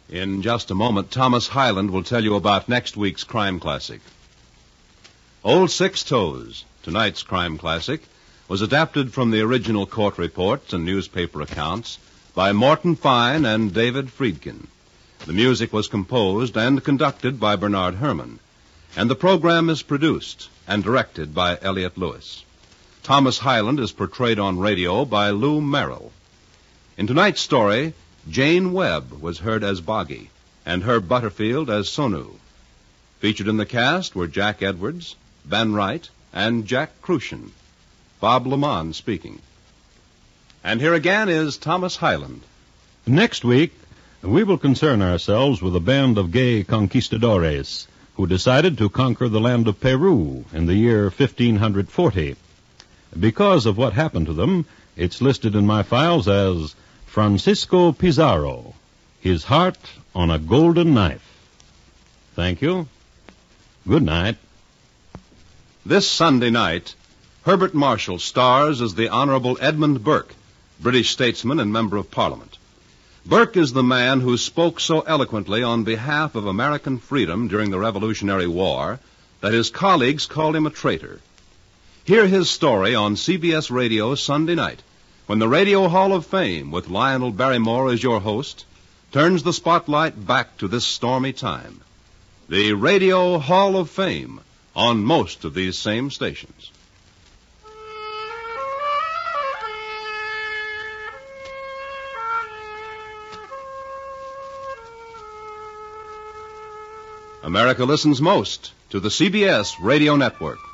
In just a moment, Thomas Hyland will tell you about next week's crime classic. Old Six Toes, tonight's crime classic, was adapted from the original court reports and newspaper accounts by Morton Fine and David Friedkin. The music was composed and conducted by Bernard Herrmann, and the program is produced and directed by Elliott Lewis. Thomas Hyland is portrayed on radio by Lou Merrill. In tonight's story, Jane Webb was heard as Boggy, and Herb Butterfield as Sonu. Featured in the cast were Jack Edwards, Ben Wright, and Jack Crucian. Bob Lamont speaking. And here again is Thomas Hyland. Next week, we will concern ourselves with a band of gay conquistadores who decided to conquer the land of Peru in the year 1540. Because of what happened to them, it's listed in my files as Francisco Pizarro, his heart on a golden knife. Thank you. Good night. This Sunday night, Herbert Marshall stars as the Honorable Edmund Burke, British statesman and member of Parliament. Burke is the man who spoke so eloquently on behalf of American freedom during the Revolutionary War that his colleagues called him a traitor. Hear his story on CBS Radio Sunday night, when the Radio Hall of Fame, with Lionel Barrymore as your host, turns the spotlight back to this stormy time. The Radio Hall of Fame, on most of these same stations. America listens most to the CBS Radio Network.